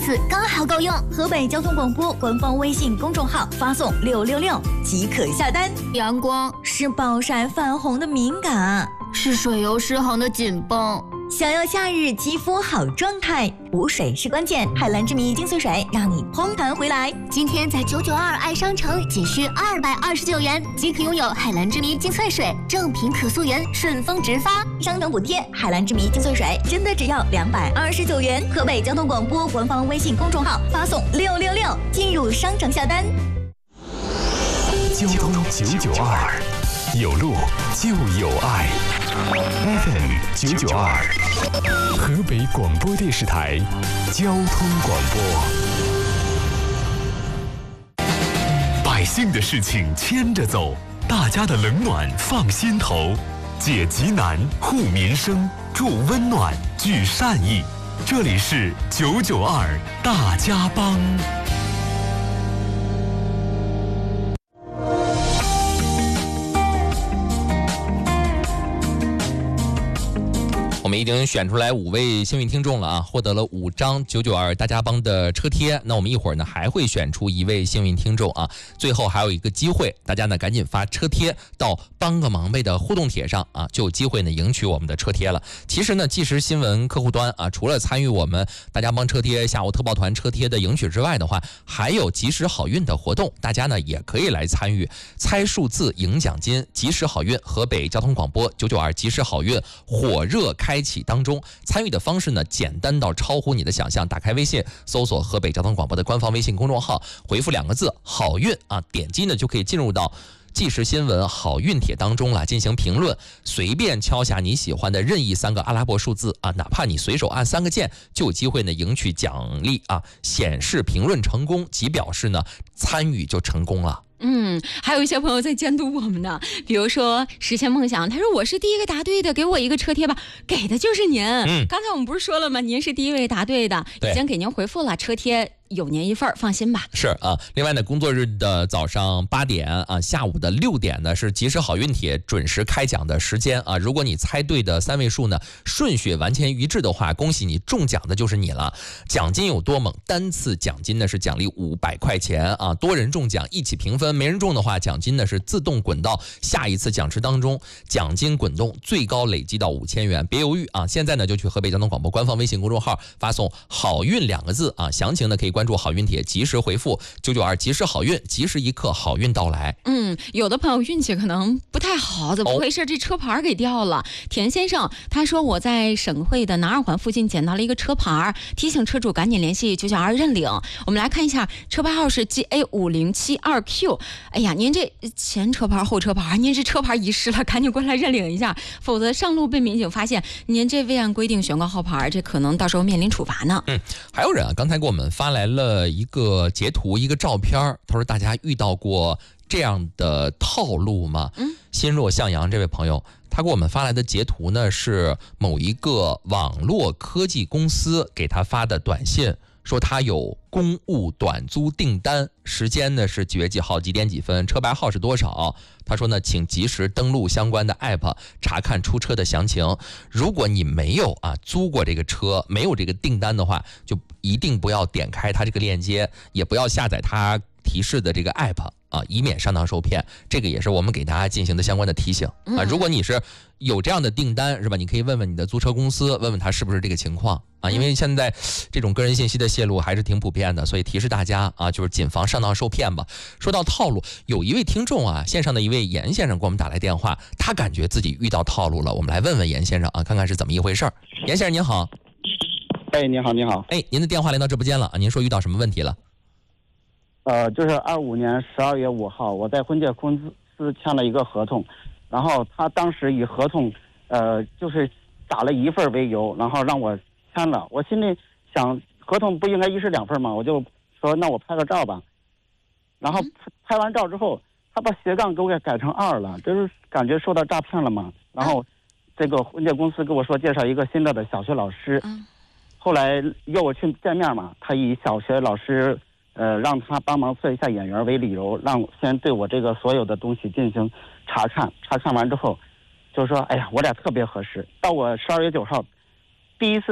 次刚好够用。 河北交通广播官方微信公众号发送666即可下单。 阳光是暴晒泛红的敏感， 是水油失衡的紧绷。 想要夏日肌肤好状态，补水是关键。海蓝之谜精粹水让你嘭弹回来。 今天在992爱商城仅需229元即可拥有海蓝之谜精粹水，正品可溯源，顺丰直发， 商城补贴。海蓝之谜精粹水真的只要229元。河北交通广播官方微信公众号发送666进入商城下单。 交通992，有路就有爱。FM 992，河北广播电视台交通广播。百姓的事情牵着走，大家的冷暖放心头，解急难，护民生，助温暖，聚善意。这里是992大家帮。 我们已经选出来5位幸运听众了啊，获得了5张992大家帮的车贴。那我们一会儿呢还会选出1位幸运听众啊，最后还有一个机会，大家呢赶紧发车贴到帮个忙呗的互动帖上啊，就有机会呢赢取我们的车贴了。其实呢，即时新闻客户端啊，除了参与我们大家帮车贴下午特报团车贴的赢取之外的话，还有即时好运的活动，大家呢也可以来参与，猜数字赢奖金。即时好运河北交通广播992即时好运火热开启当中，参与的方式呢简单到超乎你的想象。打开微信，搜索河北交通广播的官方微信公众号，回复2个字好运啊，点击呢就可以进入到即时新闻好运帖当中了，进行评论，随便敲下你喜欢的任意3个阿拉伯数字啊，哪怕你随手按3个键，就有机会呢赢取奖励啊，显示评论成功即表示呢参与就成功了。 还有一些朋友在监督我们呢，比如说实现梦想，他说我是第一个答对的，给我一个车贴吧，给的就是您。刚才我们不是说了吗？您是第一位答对的，已经给您回复了，车贴有您一份，放心吧。 是啊，另外呢，工作日的早上8点啊，下午的6点呢是即时好运帖准时开奖的时间啊。如果你猜对的3位数呢顺序完全一致的话，恭喜你，中奖的就是你了。奖金有多猛？单次奖金呢是奖励500块钱啊，多人中奖一起平分，没人中的话，奖金呢是自动滚到下一次奖池当中，奖金滚动最高累积到5000元。别犹豫啊，现在呢就去河北交通广播官方微信公众号发送好运2个字啊，详情呢可以关注好运帖，及时回复992及时好运，及时一刻好运到来。 有的朋友运气可能不太好，怎么回事？这车牌给掉了。田先生他说我在省会的南2环附近捡到了一个车牌，提醒车主赶紧联系992认领。我们来看一下，车牌号是 GA5072Q。哎呀，您这前车牌后车牌，您这车牌遗失了，赶紧过来认领一下，否则上路被民警发现您这未按规定悬挂号牌，这可能到时候面临处罚呢。 还有人啊，刚才给我们发来了一个截图，一个照片，他说大家遇到过这样的套路吗？心若向阳这位朋友，他给我们发来的截图呢是某一个网络科技公司给他发的短信，说他有公务短租订单，时间呢是几月几号几点几分，车牌号是多少。他说呢，请及时登录相关的 app 查看出车的详情。如果你没有租过这个车，没有这个订单的话，就一定不要点开他这个链接，也不要下载他提示的这个 app以免上当受骗。这个也是我们给大家进行的相关的提醒如果你是有这样的订单是吧，你可以问问你的租车公司，问问他是不是这个情况因为现在这种个人信息的泄露还是挺普遍的，所以提示大家就是谨防上当受骗吧。说到套路，有一位听众线上的一位严先生给我们打来电话，他感觉自己遇到套路了，我们来问问严先生看看是怎么一回事。严先生您好。 你好你好。 您的电话连到直播间了您说遇到什么问题了？ 就是25年12月5号，我在婚介公司签了一个合同，然后他当时以合同，就是打了1份为由，然后让我签了。我心里想，合同不应该1式2份吗？我就说那我拍个照吧。然后拍完照之后，他把斜杠给我改成2了，就是感觉受到诈骗了嘛。然后这个婚介公司跟我说介绍一个新的小学老师，后来约我去见面嘛，他以小学老师。让他帮忙测一下眼缘为理由，让先对我这个所有的东西进行查看完之后，就说哎呀，我俩特别合适。到我12月9号第一次